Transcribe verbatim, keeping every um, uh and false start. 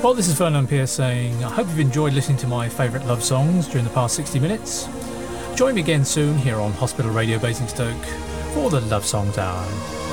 Well, this is Fernand Pierce saying, I hope you've enjoyed listening to my favourite love songs during the past sixty minutes. Join me again soon here on Hospital Radio Basingstoke for the Love Songs Hour.